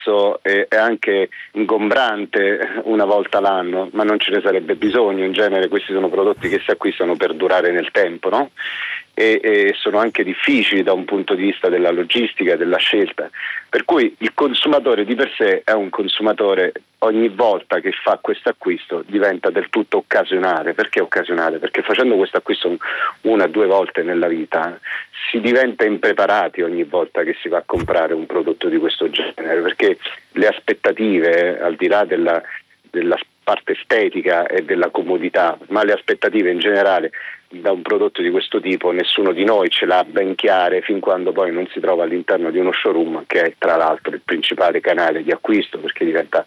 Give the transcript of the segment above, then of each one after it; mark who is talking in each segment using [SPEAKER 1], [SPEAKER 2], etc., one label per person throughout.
[SPEAKER 1] è anche ingombrante una volta l'anno, ma non ce ne sarebbe bisogno. In genere questi sono prodotti che si acquistano per durare nel tempo, no? E sono anche difficili da un punto di vista della logistica, della scelta, per cui il consumatore di per sé è un consumatore, ogni volta che fa questo acquisto diventa del tutto occasionale. Perché occasionale? Perché facendo questo acquisto una o due volte nella vita si diventa impreparati ogni volta che si va a comprare un prodotto di questo genere, perché le aspettative, al di là della parte estetica e della comodità, ma le aspettative in generale da un prodotto di questo tipo nessuno di noi ce l'ha ben chiare fin quando poi non si trova all'interno di uno showroom, che è tra l'altro il principale canale di acquisto, perché diventa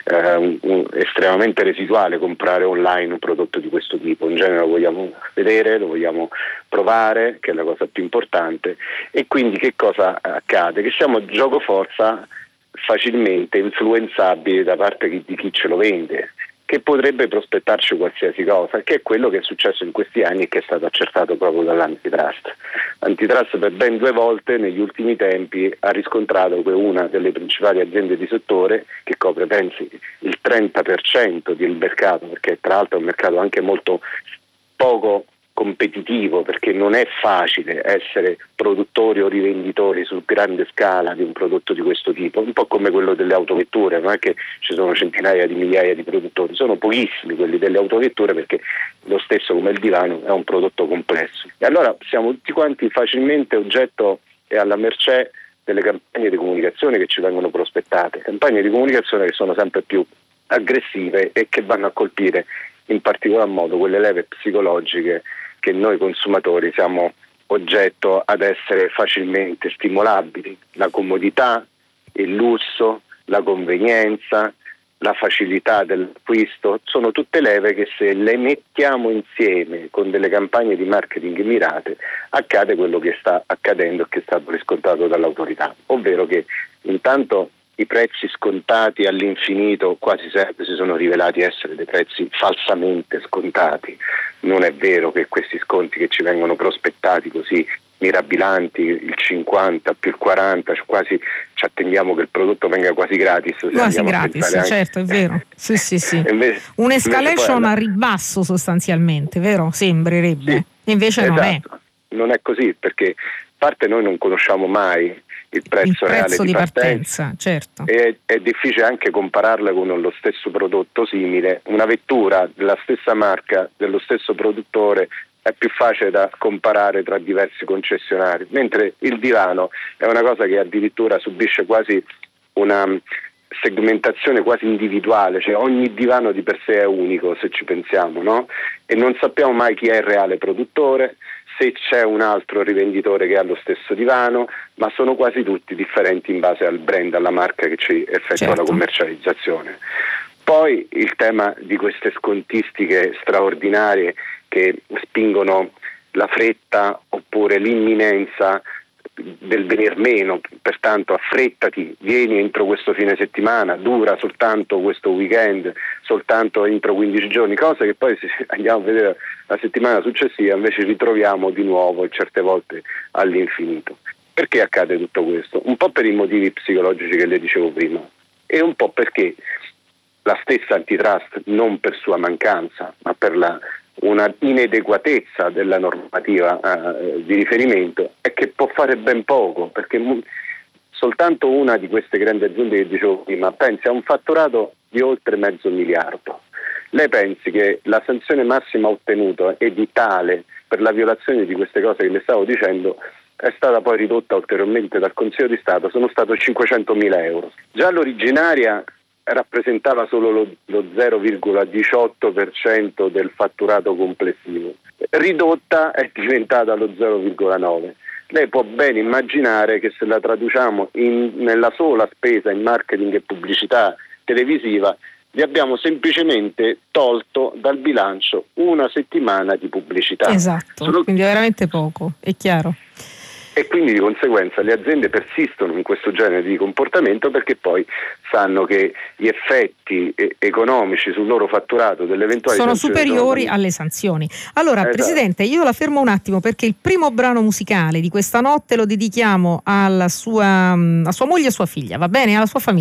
[SPEAKER 1] estremamente residuale comprare online un prodotto di questo tipo. In genere lo vogliamo vedere, lo vogliamo provare, che è la cosa più importante, e quindi che cosa accade? Che siamo gioco forza facilmente influenzabili da parte di chi ce lo vende, che potrebbe prospettarci qualsiasi cosa, che è quello che è successo in questi anni e che è stato accertato proprio dall'antitrust. L'antitrust per ben 2 volte negli ultimi tempi ha riscontrato che una delle principali aziende di settore, che copre pensi il 30% del mercato, perché tra l'altro è un mercato anche molto poco competitivo, perché non è facile essere produttori o rivenditori su grande scala di un prodotto di questo tipo, un po' come quello delle autovetture, non è che ci sono centinaia di migliaia di produttori, sono pochissimi quelli delle autovetture, perché lo stesso come il divano è un prodotto complesso. E allora siamo tutti quanti facilmente oggetto e alla mercé delle campagne di comunicazione che ci vengono prospettate, campagne di comunicazione che sono sempre più aggressive e che vanno a colpire in particolar modo quelle leve psicologiche che noi consumatori siamo oggetto ad essere facilmente stimolabili. La comodità, il lusso, la convenienza, la facilità dell'acquisto sono tutte leve che, se le mettiamo insieme con delle campagne di marketing mirate, accade quello che sta accadendo e che è stato riscontrato dall'autorità, ovvero che intanto i prezzi scontati all'infinito quasi sempre si sono rivelati essere dei prezzi falsamente scontati. Non è vero che questi sconti che ci vengono prospettati così mirabilanti, il 50 più il 40, quasi ci attendiamo che il prodotto venga quasi gratis.
[SPEAKER 2] Quasi gratis, certo, è vero. Sì. Un'escalation a ribasso sostanzialmente, vero? Sembrerebbe.
[SPEAKER 1] Sì,
[SPEAKER 2] invece
[SPEAKER 1] esatto.
[SPEAKER 2] non è.
[SPEAKER 1] Non è così, perché a parte noi non conosciamo mai il prezzo reale di partenza,
[SPEAKER 2] certo.
[SPEAKER 1] E è difficile anche compararla con lo stesso prodotto simile. Una vettura della stessa marca, dello stesso produttore, è più facile da comparare tra diversi concessionari, mentre il divano è una cosa che addirittura subisce quasi una segmentazione quasi individuale, cioè ogni divano di per sé è unico, se ci pensiamo, no? E non sappiamo mai chi è il reale produttore, se c'è un altro rivenditore che ha lo stesso divano, ma sono quasi tutti differenti in base al brand, alla marca che ci effettua la commercializzazione. Poi il tema di queste scontistiche straordinarie che spingono la fretta oppure l'imminenza del venir meno, pertanto affrettati, vieni entro questo fine settimana, dura soltanto questo weekend, soltanto entro 15 giorni, cose che poi, se andiamo a vedere la settimana successiva, invece ritroviamo di nuovo e certe volte all'infinito. Perché accade tutto questo? Un po' per i motivi psicologici che le dicevo prima, e un po' perché la stessa antitrust, non per sua mancanza, ma per una inadeguatezza della normativa di riferimento, è che può fare ben poco, perché soltanto una di queste grandi aziende che dicevo prima pensi a un fatturato di oltre $500 milioni. Lei pensi che la sanzione massima ottenuta è di tale per la violazione di queste cose che le stavo dicendo, è stata poi ridotta ulteriormente dal Consiglio di Stato, sono stato €500.000. Già l'originaria rappresentava solo lo 0,18% del fatturato complessivo, ridotta è diventata lo 0,9%. Lei può ben immaginare che se la traduciamo nella sola spesa in marketing e pubblicità televisiva, vi abbiamo semplicemente tolto dal bilancio una settimana di pubblicità.
[SPEAKER 2] Esatto, quindi veramente poco, è chiaro.
[SPEAKER 1] E quindi di conseguenza le aziende persistono in questo genere di comportamento, perché poi sanno che gli effetti economici sul loro fatturato delle eventuali
[SPEAKER 2] sono
[SPEAKER 1] sanzioni
[SPEAKER 2] superiori alle sanzioni. Allora, esatto. Presidente, io la fermo un attimo, perché il primo brano musicale di questa notte lo dedichiamo a sua moglie e a sua figlia, va bene? Alla sua famiglia.